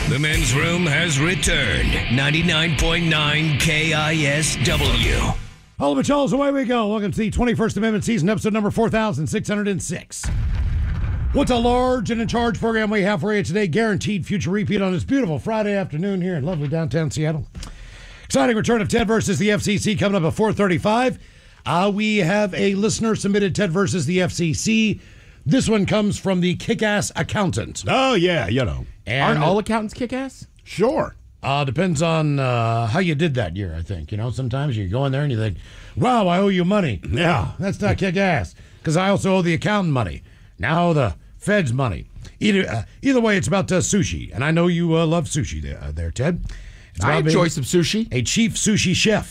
The men's room has returned. 99.9 KISW. All of it, Charles, away we go. Welcome to the 21st Amendment season, episode number 4606. What's a large and in charge program we have for you today? Guaranteed future repeat on this beautiful Friday afternoon here in lovely downtown Seattle. Exciting return of Ted versus the FCC coming up at 4:35. We have a listener submitted Ted versus the FCC. This one comes from the Kick-Ass Accountant. Oh, yeah, you know. And Aren't all accountants kick-ass? Sure. depends on how you did that year, I think. You know, sometimes you go in there and you think, wow, I owe you money. Yeah. That's not kick-ass, because I also owe the accountant money. Now the Fed's money. Either way, it's about sushi, and I know you love sushi there, Ted. It's I about enjoy being some sushi. a chief sushi chef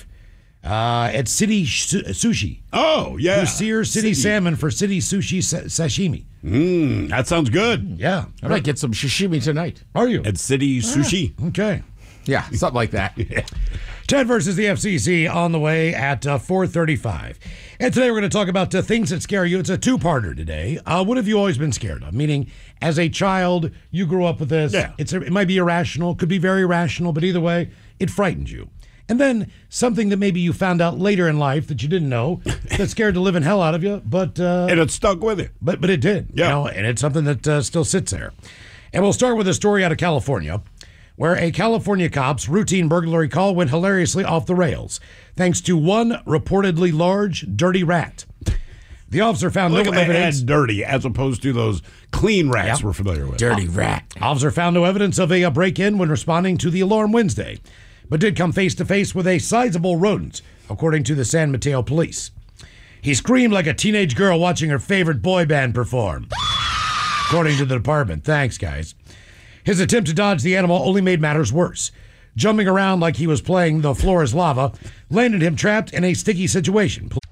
at City Sushi. Oh, yeah. Who sears city salmon for City Sushi sashimi. That sounds good. Yeah. I might get some sashimi tonight. Are you? At City Sushi. Okay. Yeah, something like that. Ted versus the FCC on the way at 4:35. And today we're going to talk about things that scare you. It's a two-parter today. What have you always been scared of? Meaning, as a child, you grew up with this. Yeah. It might be irrational, could be very rational, but either way, it frightened you. And then something that maybe you found out later in life that you didn't know that scared the living hell out of you, but And it stuck with you. but it did. Yeah. You know, and it's something that still sits there. And we'll start with a story out of California, where a California cop's routine burglary call went hilariously off the rails, thanks to one reportedly large, dirty rat. The officer found no Look at that evidence. ad dirty as opposed to those clean rats Yep. we're familiar with. Dirty rat. Officer found no evidence of a break-in when responding to the alarm Wednesday, but did come face-to-face with a sizable rodent, according to the San Mateo police. He screamed like a teenage girl watching her favorite boy band perform, according to the department. Thanks, guys. His attempt to dodge the animal only made matters worse. Jumping around like he was playing The Floor is Lava landed him trapped in a sticky situation.